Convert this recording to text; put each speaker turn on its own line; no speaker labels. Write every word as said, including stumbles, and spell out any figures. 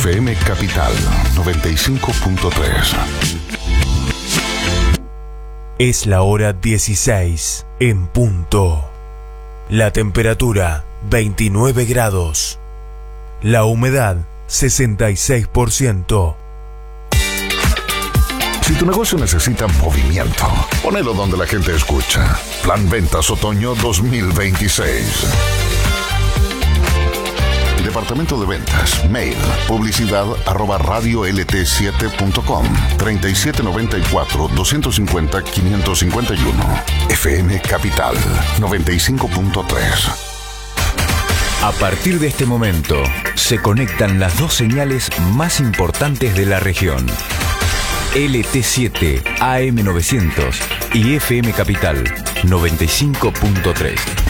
F M Capital noventa y cinco punto tres.
Es la hora dieciséis en punto. La temperatura veintinueve grados. La humedad sesenta y seis por ciento.
Si tu negocio necesita movimiento, ponelo donde la gente escucha. Plan Ventas Otoño dos mil veintiséis. Departamento de Ventas, mail, publicidad arroba radio l t siete punto com, treinta y siete noventa y cuatro, doscientos cincuenta, quinientos cincuenta y uno. F M Capital noventa y cinco punto tres.
A partir de este momento, se conectan las dos señales más importantes de la región. L T siete A M novecientos y F M Capital noventa y cinco punto tres.